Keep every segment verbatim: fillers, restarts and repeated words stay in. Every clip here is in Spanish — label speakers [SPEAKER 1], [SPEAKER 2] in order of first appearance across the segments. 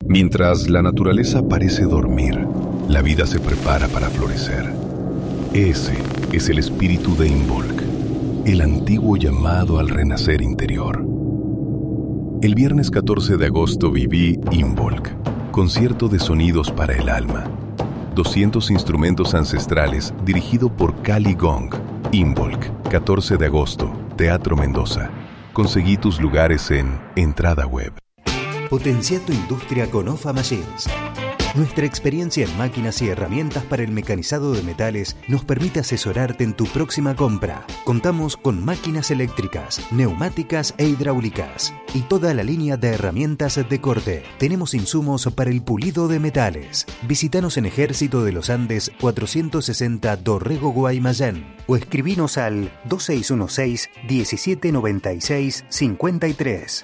[SPEAKER 1] Mientras la naturaleza parece dormir, la vida se prepara para florecer. Ese es el espíritu de Involk, el antiguo llamado al renacer interior. El viernes catorce de agosto viví Involk, concierto de sonidos para el alma. doscientos instrumentos ancestrales dirigido por Cali Gong. Involk, catorce de agosto, Teatro Mendoza. Conseguí tus lugares en Entrada Web.
[SPEAKER 2] Potencia tu industria con O F A Machines. Nuestra experiencia en máquinas y herramientas para el mecanizado de metales nos permite asesorarte en tu próxima compra. Contamos con máquinas eléctricas, neumáticas e hidráulicas y toda la línea de herramientas de corte. Tenemos insumos para el pulido de metales. Visítanos en Ejército de los Andes cuatrocientos sesenta Dorrego, Guaymallén, o escribinos al dos seis uno seis, diecisiete noventa y seis, cincuenta y tres.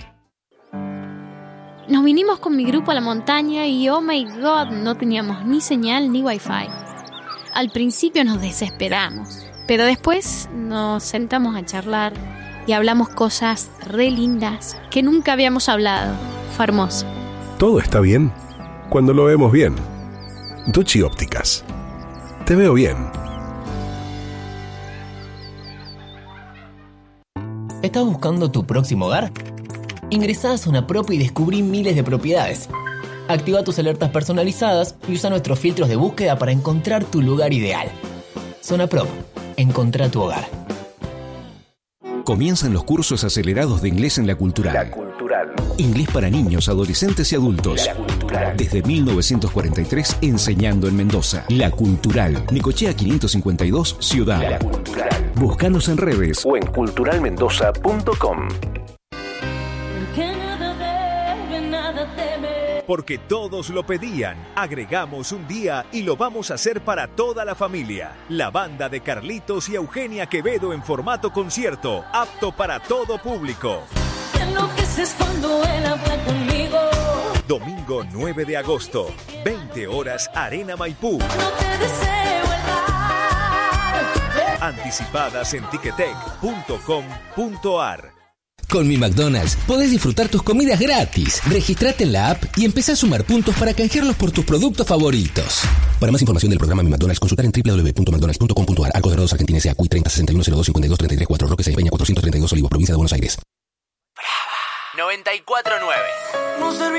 [SPEAKER 3] Nos vinimos con mi grupo a la montaña y oh my god, no teníamos ni señal ni wifi. Al principio nos desesperamos, pero después nos sentamos a charlar y hablamos cosas re lindas que nunca habíamos hablado. Fue hermoso.
[SPEAKER 4] Todo está bien cuando lo vemos bien. Ducci Ópticas. Te veo bien.
[SPEAKER 5] ¿Estás buscando tu próximo hogar? Ingresá a Zona Prop y descubrí miles de propiedades. Activa tus alertas personalizadas y usa nuestros filtros de búsqueda para encontrar tu lugar ideal. Zona Prop. Encontrá tu hogar.
[SPEAKER 6] Comienzan los cursos acelerados de inglés en La Cultural.
[SPEAKER 7] La Cultural.
[SPEAKER 6] Inglés para niños, adolescentes y adultos.
[SPEAKER 7] La Cultural.
[SPEAKER 6] Desde mil novecientos cuarenta y tres, enseñando en Mendoza. La Cultural. Necochea quinientos cincuenta y dos, Ciudad.
[SPEAKER 7] La Cultural.
[SPEAKER 6] Búscanos en redes
[SPEAKER 7] o en cultural mendoza punto com.
[SPEAKER 8] Porque todos lo pedían, agregamos un día y lo vamos a hacer para toda la familia. La banda de Carlitos y Eugenia Quevedo en formato concierto, apto para todo público.
[SPEAKER 9] Te enloqueces cuando él habla conmigo.
[SPEAKER 8] Domingo nueve de agosto, veinte horas, Arena Maipú.
[SPEAKER 9] No te deseo el mal.
[SPEAKER 8] Anticipadas en ticketek punto com punto ar.
[SPEAKER 10] Con Mi McDonald's podés disfrutar tus comidas gratis. Registrate en la app y empezá a sumar puntos para canjearlos por tus productos favoritos. Para más información del programa Mi McDonald's, consultar en doble u doble u doble u punto mcdonalds punto com punto ar. Arcos Dorados, Argentina, S A Q I treinta sesenta y uno cero dos cincuenta y dos treinta y tres cuatro, Roque Peña cuatrocientos treinta y dos Olivos, provincia de Buenos Aires.
[SPEAKER 11] noventa y cuatro nueve